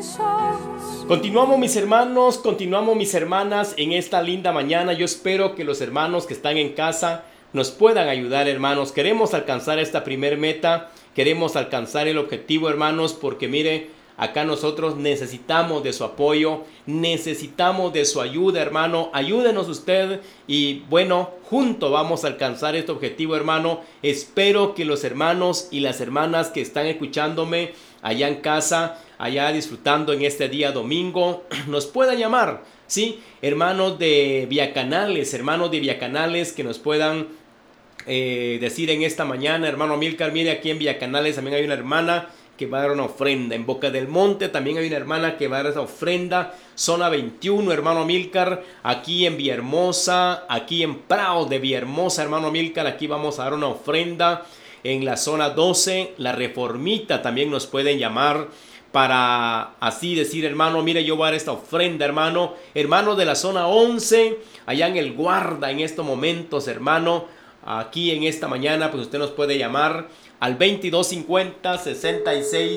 Continuamos mis hermanas en esta linda mañana. Yo espero que los hermanos que están en casa nos puedan ayudar, hermanos. Queremos alcanzar esta primer meta, queremos alcanzar el objetivo, hermanos, porque mire, acá nosotros necesitamos de su apoyo, necesitamos de su ayuda, hermano. Ayúdenos usted y bueno, juntos vamos a alcanzar este objetivo, hermano. Espero que los hermanos y las hermanas que están escuchándome allá en casa, allá disfrutando en este día domingo, nos puedan llamar, ¿sí? Hermanos de Viacanales que nos puedan decir en esta mañana, hermano Amílcar, mire, aquí en Viacanales también hay una hermana que va a dar una ofrenda. En Boca del Monte también hay una hermana que va a dar esa ofrenda. Zona 21, hermano Amílcar. Aquí en Villahermosa, aquí en Prado de Villahermosa, hermano Amílcar, aquí vamos a dar una ofrenda. En la zona 12, la Reformita, también nos pueden llamar para así decir, hermano, mire, yo voy a dar esta ofrenda, hermano. Hermano de la zona 11, allá en el Guarda, en estos momentos, hermano, aquí en esta mañana, pues usted nos puede llamar al 2250 66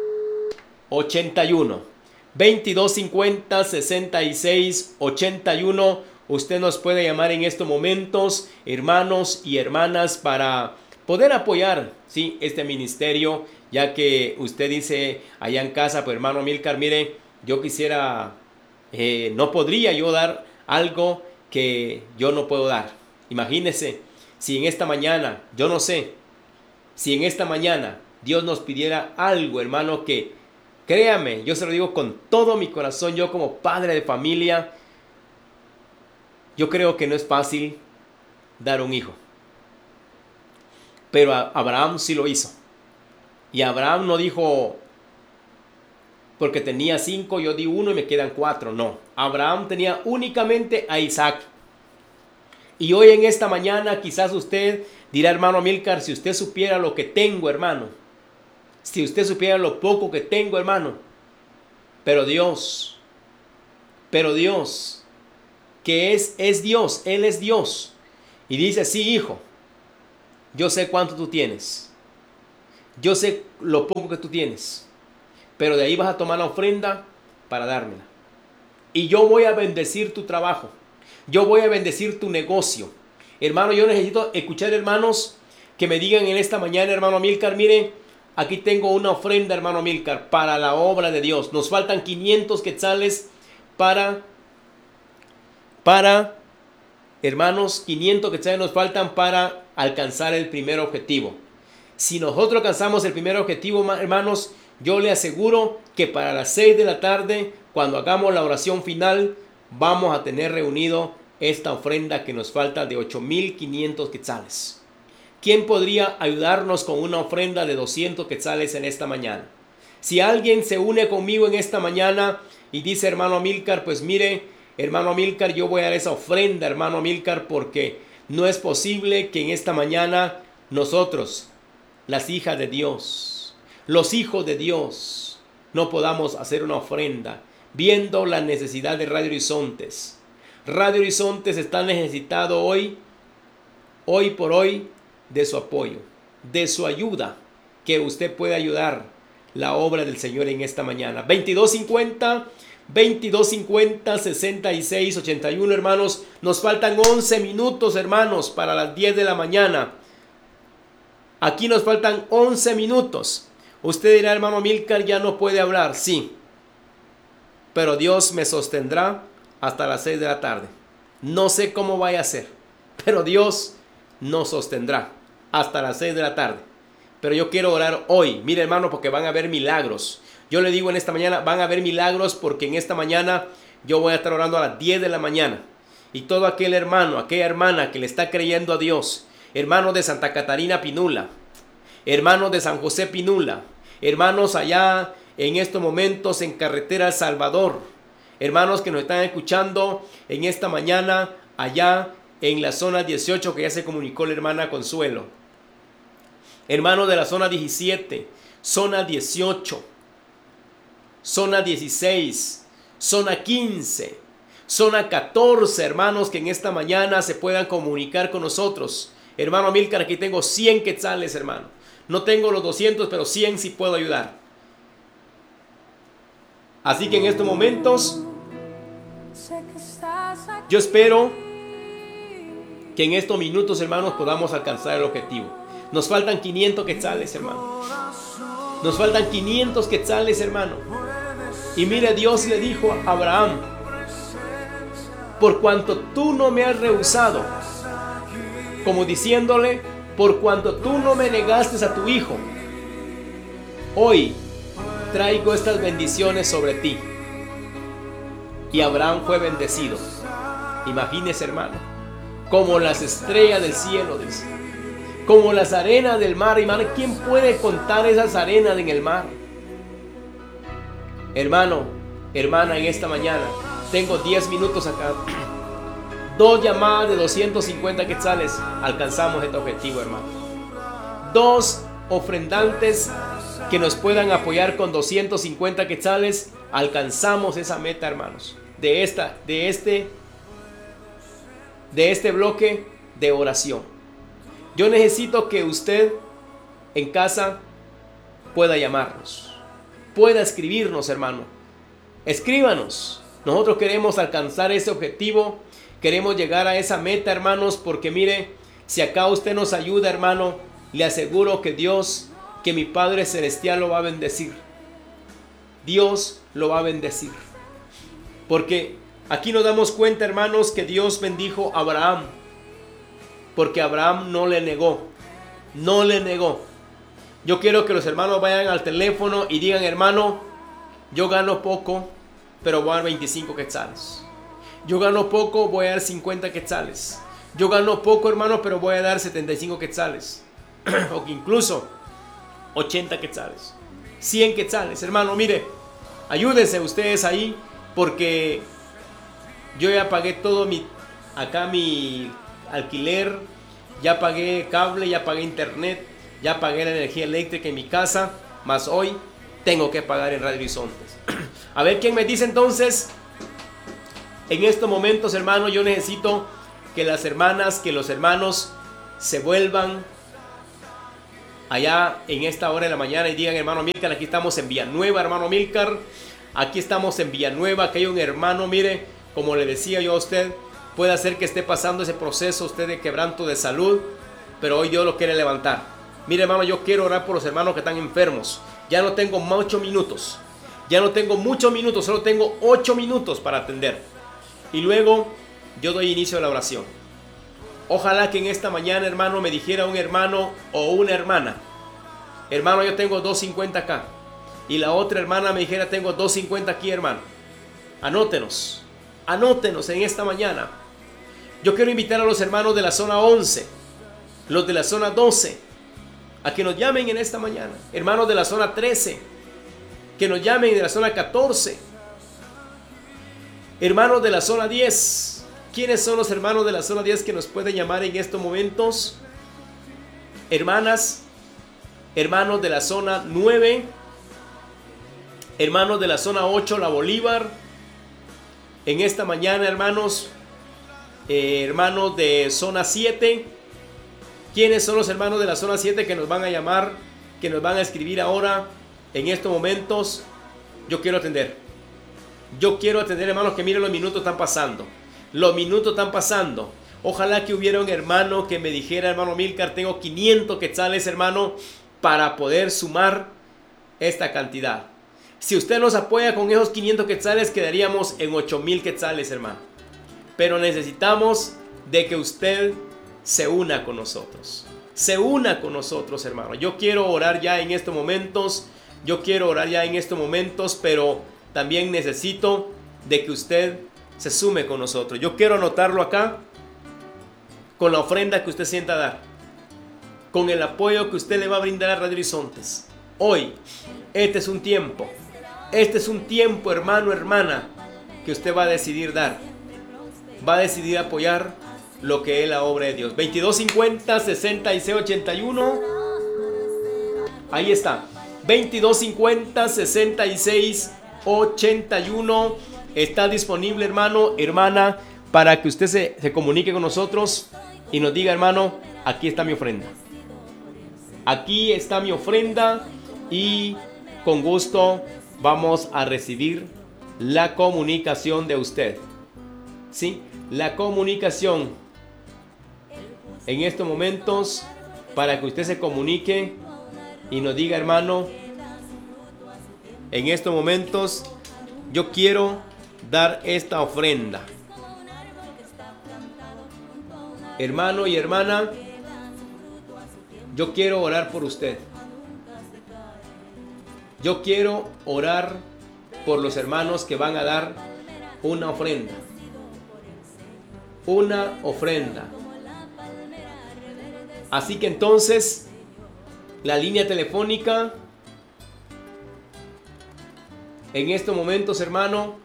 81. 2250 66 81. Usted nos puede llamar en estos momentos, hermanos y hermanas, para poder apoyar, ¿sí?, este ministerio, ya que usted dice allá en casa, pues hermano Amílcar, mire, yo quisiera, no podría yo dar algo que yo no puedo dar. Imagínese, si en esta mañana, yo no sé, si en esta mañana Dios nos pidiera algo, hermano, que créame, yo se lo digo con todo mi corazón, yo como padre de familia, yo creo que no es fácil dar un hijo. Pero Abraham sí lo hizo. Y Abraham no dijo, porque tenía 5, yo di 1 y me quedan 4. No, Abraham tenía únicamente a Isaac. Y hoy en esta mañana quizás usted dirá, hermano Amílcar, si usted supiera lo que tengo, hermano. Si usted supiera lo poco que tengo, hermano. Pero Dios, que es Dios, Él es Dios. Y dice, sí, hijo, yo sé cuánto tú tienes. Yo sé lo poco que tú tienes. Pero de ahí vas a tomar la ofrenda para dármela. Y yo voy a bendecir tu trabajo. Yo voy a bendecir tu negocio. Hermano, yo necesito escuchar, hermanos, que me digan en esta mañana, hermano Amílcar, mire, aquí tengo una ofrenda, hermano Amílcar, para la obra de Dios. Nos faltan 500 quetzales para, hermanos, 500 quetzales nos faltan para alcanzar el primer objetivo. Si nosotros alcanzamos el primer objetivo, hermanos, yo le aseguro que para las 6 de la tarde, cuando hagamos la oración final, vamos a tener reunido esta ofrenda que nos falta de 8,500 quetzales. ¿Quién podría ayudarnos con una ofrenda de 200 quetzales en esta mañana? Si alguien se une conmigo en esta mañana y dice, hermano Amílcar, pues mire, hermano Amílcar, yo voy a dar esa ofrenda, hermano Amílcar, porque no es posible que en esta mañana nosotros, las hijas de Dios, los hijos de Dios, no podamos hacer una ofrenda, viendo la necesidad de Radio Horizontes. Radio Horizontes está necesitado hoy por hoy, de su apoyo, de su ayuda, que usted puede ayudar la obra del Señor en esta mañana. 2250 66 81, hermanos. Nos faltan 11 minutos, hermanos, para las 10 de la mañana. Aquí nos faltan 11 minutos. Usted dirá, hermano Amílcar, ya no puede hablar. Sí, pero Dios me sostendrá hasta las 6 de la tarde. No sé cómo vaya a ser, pero Dios nos sostendrá hasta las 6 de la tarde. Pero yo quiero orar hoy. Mire, hermano, porque van a haber milagros. Yo le digo en esta mañana, van a haber milagros, porque en esta mañana yo voy a estar orando a las 10 de la mañana. Y todo aquel hermano, aquella hermana que le está creyendo a Dios, hermanos de Santa Catarina Pinula, hermanos de San José Pinula, hermanos allá en estos momentos en carretera El Salvador, hermanos que nos están escuchando en esta mañana allá en la zona 18, que ya se comunicó la hermana Consuelo, hermanos de la zona 17, zona 18, zona 16, zona 15, zona 14, hermanos que en esta mañana se puedan comunicar con nosotros. Hermano Amílcar, aquí tengo 100 quetzales, hermano. No tengo los 200, pero 100 sí puedo ayudar. Así que en estos momentos, yo espero que en estos minutos, hermanos, podamos alcanzar el objetivo. Nos faltan 500 quetzales, hermano. Nos faltan 500 quetzales, hermano. Y mire, Dios le dijo a Abraham: por cuanto tú no me has rehusado, como diciéndole, por cuanto tú no me negaste a tu hijo, hoy traigo estas bendiciones sobre ti. Y Abraham fue bendecido. Imagínese, hermano, como las estrellas del cielo, dice, como las arenas del mar. Hermano, ¿quién puede contar esas arenas en el mar? Hermano, hermana, en esta mañana tengo 10 minutos acá. 2 llamadas de 250 quetzales. Alcanzamos este objetivo, hermano. 2 ofrendantes que nos puedan apoyar con 250 quetzales. Alcanzamos esa meta, hermanos. De este bloque de oración. Yo necesito que usted en casa pueda llamarnos, pueda escribirnos, hermano. Escríbanos. Nosotros queremos alcanzar ese objetivo. Queremos llegar a esa meta, hermanos, porque mire, si acá usted nos ayuda, hermano, le aseguro que Dios, que mi Padre Celestial lo va a bendecir. Dios lo va a bendecir. Porque aquí nos damos cuenta, hermanos, que Dios bendijo a Abraham. Porque Abraham no le negó. No le negó. Yo quiero que los hermanos vayan al teléfono y digan: hermano, yo gano poco, pero voy a dar 25 quetzales. Yo gano poco, voy a dar 50 quetzales. Yo gano poco, hermano, pero voy a dar 75 quetzales. O incluso 80 quetzales. 100 quetzales. Hermano, mire, ayúdense ustedes ahí, porque yo ya pagué todo mi alquiler, ya pagué cable, ya pagué internet, ya pagué la energía eléctrica en mi casa, más hoy tengo que pagar en Radio Horizontes. A ver quién me dice entonces. En estos momentos, hermano, yo necesito que las hermanas, que los hermanos se vuelvan allá en esta hora de la mañana y digan: hermano Milcar, aquí estamos en Villanueva, hermano Milcar, aquí estamos en Villanueva, que hay un hermano, mire, como le decía yo a usted, puede ser que esté pasando ese proceso usted de quebranto de salud, pero hoy Dios lo quiere levantar. Mire, hermano, yo quiero orar por los hermanos que están enfermos. Ya no tengo muchos minutos, solo tengo 8 minutos para atender. Y luego yo doy inicio a la oración. Ojalá que en esta mañana, hermano, me dijera un hermano o una hermana: hermano, yo tengo 250 acá. Y la otra hermana me dijera: tengo 250 aquí, hermano. Anótenos en esta mañana. Yo quiero invitar a los hermanos de la zona 11, los de la zona 12, a que nos llamen en esta mañana. Hermanos de la zona 13, que nos llamen, de la zona 14. Hermanos de la zona 10. ¿Quiénes son los hermanos de la zona 10 que nos pueden llamar en estos momentos? Hermanas, hermanos de la zona 9, hermanos de la zona 8, la Bolívar. En esta mañana, hermanos, hermanos de zona 7. ¿Quiénes son los hermanos de la zona 7 que nos van a llamar, que nos van a escribir ahora en estos momentos? Yo quiero atender. Hermanos, que miren, los minutos están pasando. Ojalá que hubiera un hermano que me dijera: hermano Milcar, tengo 500 quetzales, hermano, para poder sumar esta cantidad. Si usted nos apoya con esos 500 quetzales, quedaríamos en 8,000 quetzales, hermano. Pero necesitamos de que usted se una con nosotros. Hermano. Yo quiero orar ya en estos momentos. Pero también necesito de que usted se sume con nosotros. Yo quiero anotarlo acá con la ofrenda que usted sienta dar, con el apoyo que usted le va a brindar a Radio Horizontes. Hoy, este es un tiempo, hermano, hermana, que usted va a decidir dar, va a decidir apoyar lo que es la obra de Dios. 2250 6681. Ahí está. 2250 6681. Está disponible, hermano, hermana, para que usted se comunique con nosotros y nos diga: hermano, aquí está mi ofrenda. Aquí está mi ofrenda, y con gusto vamos a recibir la comunicación de usted. ¿Sí? La comunicación en estos momentos para que usted se comunique y nos diga, hermano, en estos momentos yo quiero dar esta ofrenda. Hermano y hermana, yo quiero orar por usted. Yo quiero orar por los hermanos que van a dar una ofrenda. Una ofrenda. Así que entonces, la línea telefónica, en estos momentos, hermano,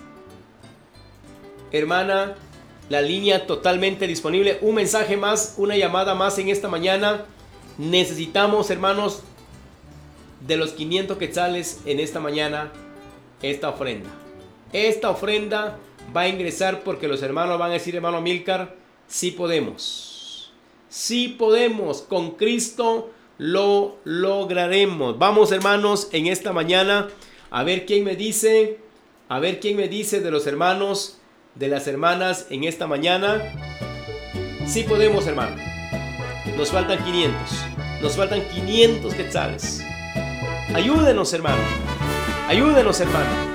hermana, la línea totalmente disponible. Un mensaje más, una llamada más en esta mañana. Necesitamos, hermanos, de los 500 quetzales en esta mañana, esta ofrenda. Esta ofrenda va a ingresar porque los hermanos van a decir, hermano Amílcar, sí podemos. Sí podemos. Con Cristo lo lograremos. Vamos, hermanos, en esta mañana a ver quién me dice, de los hermanos, de las hermanas en esta mañana. Sí podemos, hermano. Nos faltan 500. Nos faltan 500 quetzales. Ayúdenos, hermano. Ayúdenos, hermano.